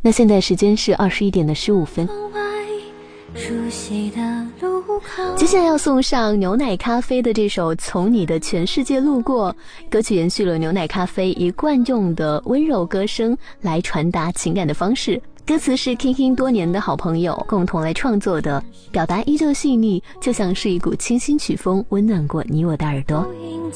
那现在时间是21点15分。接下来要送上牛奶咖啡的这首《从你的全世界路过》，歌曲延续了牛奶咖啡一贯用的温柔歌声来传达情感的方式，歌词是 King 多年的好朋友共同来创作的，表达依旧细腻，就像是一股清新曲风温暖过你我的耳朵。